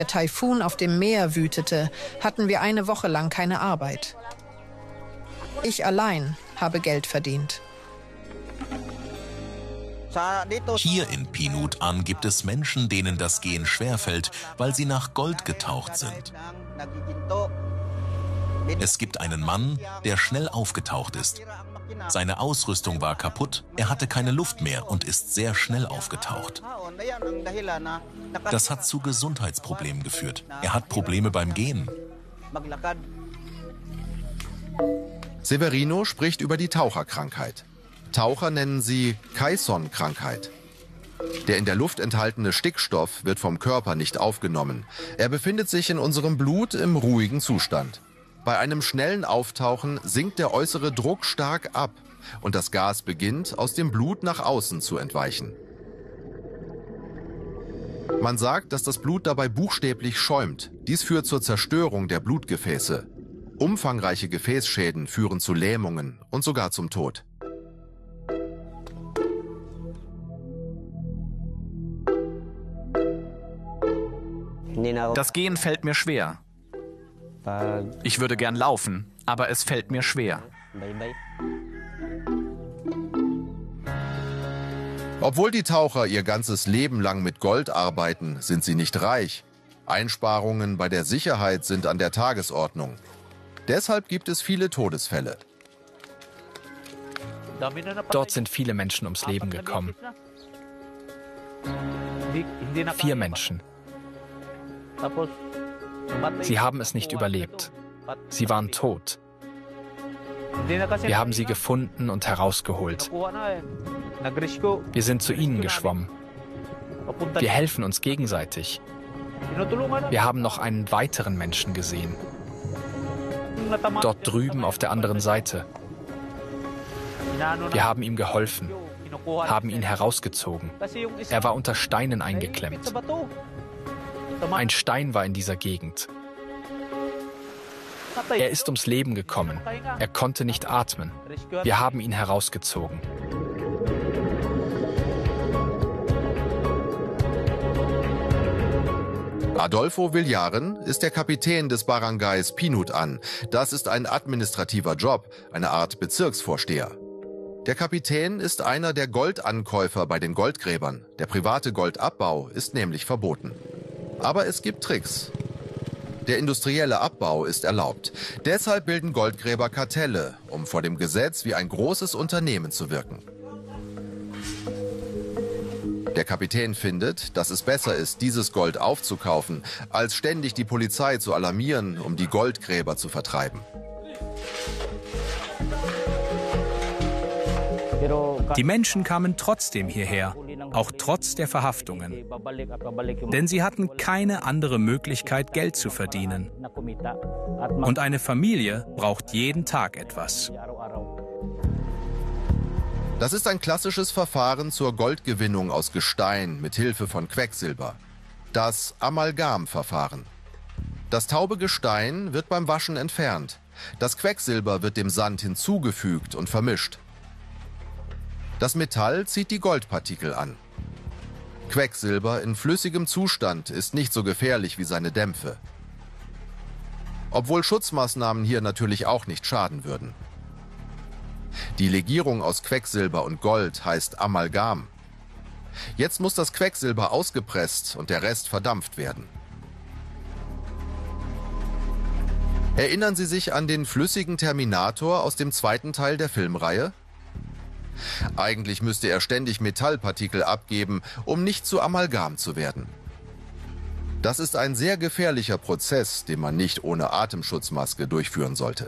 der Taifun auf dem Meer wütete, hatten wir eine Woche lang keine Arbeit. Ich allein habe Geld verdient. Hier in Pinut An gibt es Menschen, denen das Gehen schwerfällt, weil sie nach Gold getaucht sind. Es gibt einen Mann, der schnell aufgetaucht ist. Seine Ausrüstung war kaputt, er hatte keine Luft mehr und ist sehr schnell aufgetaucht. Das hat zu Gesundheitsproblemen geführt. Er hat Probleme beim Gehen. Severino spricht über die Taucherkrankheit. Taucher nennen sie Caisson-Krankheit. Der in der Luft enthaltene Stickstoff wird vom Körper nicht aufgenommen. Er befindet sich in unserem Blut im ruhigen Zustand. Bei einem schnellen Auftauchen sinkt der äußere Druck stark ab und das Gas beginnt, aus dem Blut nach außen zu entweichen. Man sagt, dass das Blut dabei buchstäblich schäumt. Dies führt zur Zerstörung der Blutgefäße. Umfangreiche Gefäßschäden führen zu Lähmungen und sogar zum Tod. Das Gehen fällt mir schwer. Ich würde gern laufen, aber es fällt mir schwer. Obwohl die Taucher ihr ganzes Leben lang mit Gold arbeiten, sind sie nicht reich. Einsparungen bei der Sicherheit sind an der Tagesordnung. Deshalb gibt es viele Todesfälle. Dort sind viele Menschen ums Leben gekommen. 4 Menschen. Sie haben es nicht überlebt. Sie waren tot. Wir haben sie gefunden und herausgeholt. Wir sind zu ihnen geschwommen. Wir helfen uns gegenseitig. Wir haben noch einen weiteren Menschen gesehen. Dort drüben auf der anderen Seite. Wir haben ihm geholfen, haben ihn herausgezogen. Er war unter Steinen eingeklemmt. Ein Stein war in dieser Gegend. Er ist ums Leben gekommen. Er konnte nicht atmen. Wir haben ihn herausgezogen. Adolfo Villaren ist der Kapitän des Baranggays Pinut An. Das ist ein administrativer Job, eine Art Bezirksvorsteher. Der Kapitän ist einer der Goldankäufer bei den Goldgräbern. Der private Goldabbau ist nämlich verboten. Aber es gibt Tricks. Der industrielle Abbau ist erlaubt. Deshalb bilden Goldgräber Kartelle, um vor dem Gesetz wie ein großes Unternehmen zu wirken. Der Kapitän findet, dass es besser ist, dieses Gold aufzukaufen, als ständig die Polizei zu alarmieren, um die Goldgräber zu vertreiben. Die Menschen kamen trotzdem hierher, auch trotz der Verhaftungen. Denn sie hatten keine andere Möglichkeit, Geld zu verdienen. Und eine Familie braucht jeden Tag etwas. Das ist ein klassisches Verfahren zur Goldgewinnung aus Gestein mit Hilfe von Quecksilber. Das Amalgamverfahren. Das taube Gestein wird beim Waschen entfernt. Das Quecksilber wird dem Sand hinzugefügt und vermischt. Das Metall zieht die Goldpartikel an. Quecksilber in flüssigem Zustand ist nicht so gefährlich wie seine Dämpfe. Obwohl Schutzmaßnahmen hier natürlich auch nicht schaden würden. Die Legierung aus Quecksilber und Gold heißt Amalgam. Jetzt muss das Quecksilber ausgepresst und der Rest verdampft werden. Erinnern Sie sich an den flüssigen Terminator aus dem zweiten Teil der Filmreihe? Eigentlich müsste er ständig Metallpartikel abgeben, um nicht zu Amalgam zu werden. Das ist ein sehr gefährlicher Prozess, den man nicht ohne Atemschutzmaske durchführen sollte.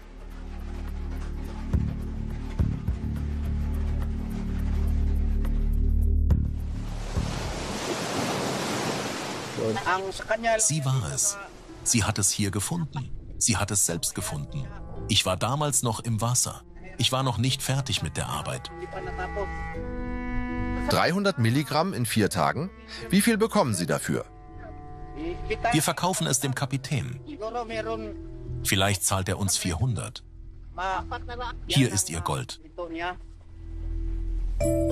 Sie war es. Sie hat es hier gefunden. Sie hat es selbst gefunden. Ich war damals noch im Wasser. Ich war noch nicht fertig mit der Arbeit. 300 Milligramm in 4 Tagen? Wie viel bekommen Sie dafür? Wir verkaufen es dem Kapitän. Vielleicht zahlt er uns 400. Hier ist Ihr Gold.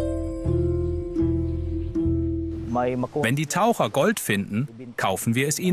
Wenn die Taucher Gold finden, kaufen wir es ihnen.